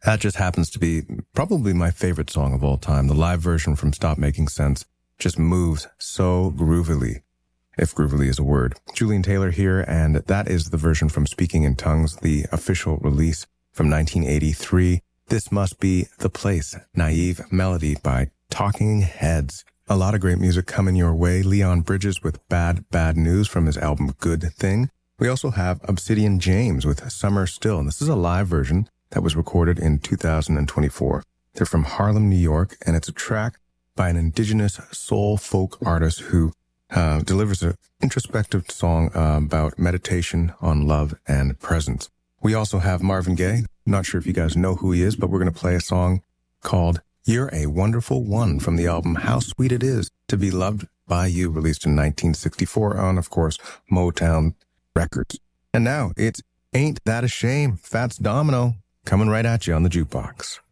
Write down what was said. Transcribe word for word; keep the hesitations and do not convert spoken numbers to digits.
That just happens to be probably my favorite song of all time. The live version from Stop Making Sense just moves so groovily, if groovily is a word. Julian Taylor here, and that is the version from Speaking in Tongues, the official release from nineteen eighty-three. This Must Be the Place, Naive Melody by Talking Heads. A lot of great music coming your way. Leon Bridges with Bad, Bad News from his album Good Thing. We also have Obsidian James with Summer Still, and this is a live version that was recorded in two thousand twenty-four. They're from Harlem, New York, and it's a track by an indigenous soul folk artist who uh, delivers an introspective song uh, about meditation on love and presence. We also have Marvin Gaye. Not sure if you guys know who he is, but we're going to play a song called You're a Wonderful One from the album How Sweet It Is to Be Loved by You, released in nineteen sixty-four on, of course, Motown Records. And now it's Ain't That a Shame, Fats Domino, coming right at you on the jukebox.